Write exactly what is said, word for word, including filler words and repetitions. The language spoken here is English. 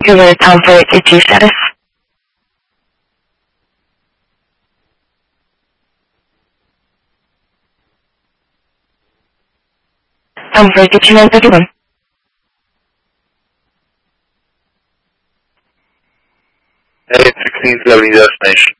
Your word convert to G status. Convert to G nine thirty-one. Hey, sixteen seventy destination.